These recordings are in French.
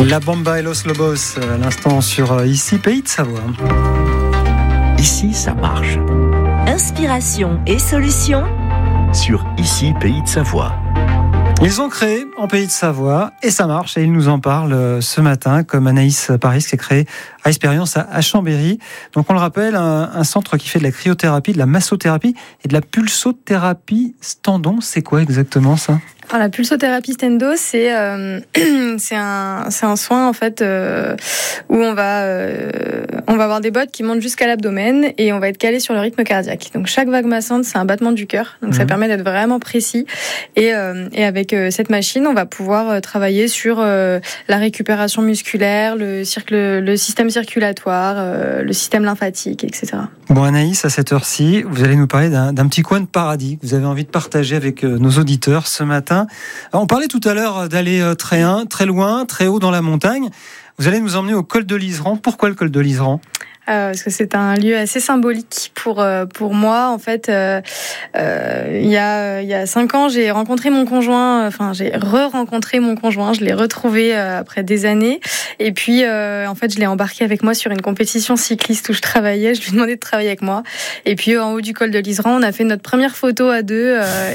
La Bamba et Los Lobos, à l'instant sur Ici, Pays de Savoie. Ici, ça marche. Inspiration et solutions Sur Ici, Pays de Savoie. Ils ont créé en Pays de Savoie et ça marche et ils nous en parlent ce matin, comme Anaïs Paris qui est créé à Expérience à Chambéry. Donc on le rappelle, un centre qui fait de la cryothérapie, de la massothérapie et de la pulsothérapie Stendon. C'est quoi exactement ça ? Alors, la pulsothérapie Stendo, c'est un soin en fait où on va avoir des bottes qui montent jusqu'à l'abdomen et on va être calé sur le rythme cardiaque. Donc chaque vague massante, c'est un battement du cœur. Donc ça permet d'être vraiment précis. Et avec cette machine, on va pouvoir travailler sur la récupération musculaire, le système circulatoire, le système lymphatique, etc. Bon Anaïs, à cette heure-ci, vous allez nous parler d'un petit coin de paradis que vous avez envie de partager avec nos auditeurs ce matin. Alors, on parlait tout à l'heure d'aller très loin, très haut dans la montagne. Vous allez nous emmener au col de l'Iseran. Pourquoi le col de l'Iseran ? Parce que c'est un lieu assez symbolique pour moi. En fait, il y a 5 ans, j'ai rencontré mon conjoint. Enfin, j'ai re-rencontré mon conjoint. Je l'ai retrouvé après des années. Et puis, en fait, je l'ai embarqué avec moi sur une compétition cycliste où je travaillais. Je lui ai demandé de travailler avec moi. Et puis, en haut du col de l'Iseran, on a fait notre première photo à deux.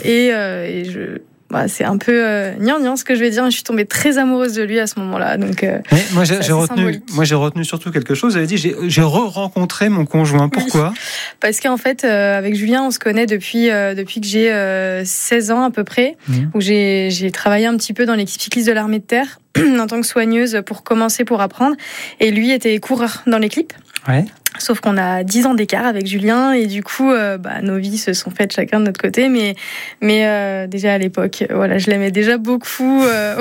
C'est un peu gnangnan ce que je vais dire. Je suis tombée très amoureuse de lui à ce moment-là. Donc, moi, j'ai retenu surtout quelque chose. Vous avez dit, j'ai re-rencontré mon conjoint. Pourquoi ? Oui. Parce qu'en fait, avec Julien, on se connaît depuis que j'ai 16 ans à peu près, où j'ai travaillé un petit peu dans l'équipe cycliste de l'armée de terre en tant que soigneuse pour apprendre. Et lui était coureur dans l'équipe. Ouais. Sauf qu'on a 10 ans d'écart avec Julien et du coup, nos vies se sont faites chacun de notre côté. Mais déjà à l'époque, je l'aimais déjà beaucoup,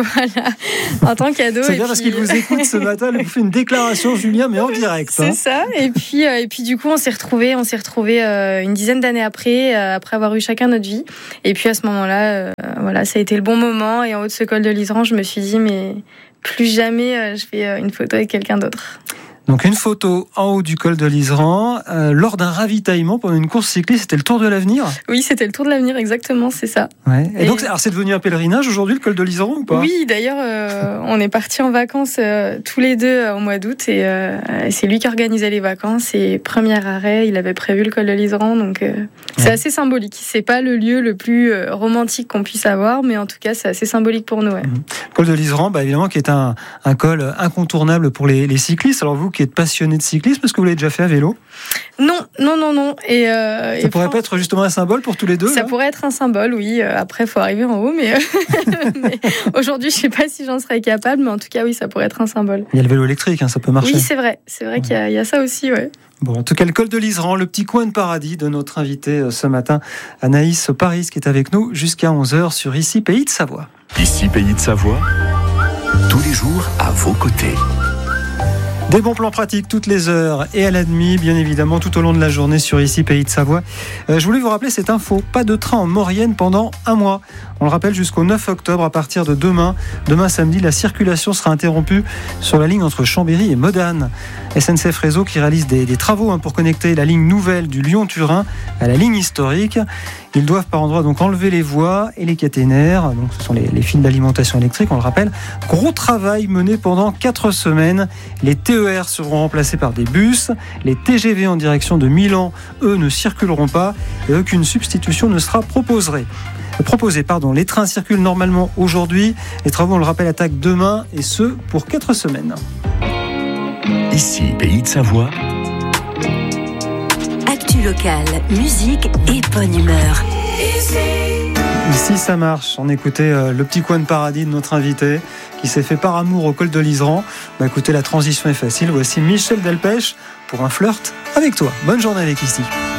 en tant qu'ado. C'est bien parce qu'il vous écoute ce matin, il vous fait une déclaration, Julien, mais en direct. C'est ça. Et puis du coup, on s'est retrouvés une dizaine d'années après avoir eu chacun notre vie. Et puis à ce moment-là, ça a été le bon moment. Et en haut de ce col de l'Iseran, je me suis dit, mais plus jamais je fais une photo avec quelqu'un d'autre. Donc une photo en haut du col de l'Iseran, lors d'un ravitaillement pendant une course cycliste, c'était le Tour de l'Avenir ? Oui, c'était le Tour de l'Avenir, exactement, c'est ça. Ouais. Et donc, alors c'est devenu un pèlerinage aujourd'hui, le col de l'Iseran, ou pas ? Oui, d'ailleurs, on est partis en vacances tous les deux au mois d'août et c'est lui qui organisait les vacances et premier arrêt, il avait prévu le col de l'Iseran, donc c'est assez symbolique. C'est pas le lieu le plus romantique qu'on puisse avoir, mais en tout cas, c'est assez symbolique pour nous. Ouais. Le col de l'Iseran, évidemment, qui est un col incontournable pour les cyclistes. Alors vous qui êtes passionné de cyclisme, est-ce que vous l'avez déjà fait à vélo ? Non. Et ça pourrait pas être justement un symbole pour tous les deux ? Ça pourrait être un symbole, oui. Après, il faut arriver en haut, mais aujourd'hui, je sais pas si j'en serais capable, mais en tout cas, oui, ça pourrait être un symbole. Il y a le vélo électrique, ça peut marcher. Oui, c'est vrai qu'il y a ça aussi, ouais. Bon, en tout cas, le col de l'Iseran, le petit coin de paradis de notre invité ce matin, Anaïs Paris, qui est avec nous jusqu'à 11h sur Ici, Pays de Savoie. Ici, Pays de Savoie, tous les jours à vos côtés. Des bons plans pratiques toutes les heures et à la demi, bien évidemment, tout au long de la journée sur Ici, Pays de Savoie. Je voulais vous rappeler cette info. Pas de train en Maurienne pendant un mois. On le rappelle jusqu'au 9 octobre à partir de demain. Demain samedi, la circulation sera interrompue sur la ligne entre Chambéry et Modane. SNCF Réseau qui réalise des travaux pour connecter la ligne nouvelle du Lyon-Turin à la ligne historique. Ils doivent par endroits donc enlever les voies et les caténaires. Donc ce sont les fils d'alimentation électrique, on le rappelle. Gros travail mené pendant 4 semaines. Les TER seront remplacés par des bus. Les TGV en direction de Milan, eux, ne circuleront pas et aucune substitution ne sera proposée. Les trains circulent normalement aujourd'hui. Les travaux, on le rappelle, attaquent demain et ce pour 4 semaines. Ici, Pays de Savoie. Actu locale, musique et bonne humeur. Ici, ça marche. On écoutait le petit coin de paradis de notre invité qui s'est fait par amour au col de l'Iseran. Écoutez, la transition est facile. Voici Michel Delpech pour un flirt avec toi. Bonne journée avec Ici.